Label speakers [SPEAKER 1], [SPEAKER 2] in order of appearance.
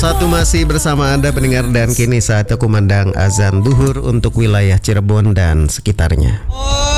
[SPEAKER 1] Satu masih bersama Anda pendengar dan kini saatnya kumandang azan duhur untuk wilayah Cirebon dan sekitarnya.